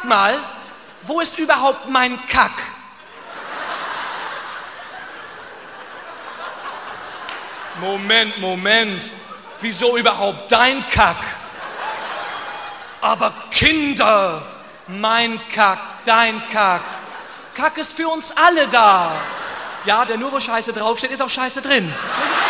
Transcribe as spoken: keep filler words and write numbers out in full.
mal, wo ist überhaupt mein Kack? Moment, Moment. Wieso überhaupt dein Kack? Aber Kinder, mein Kack, dein Kack. Kack ist für uns alle da. Ja, der nur wo Scheiße draufsteht, ist auch Scheiße drin.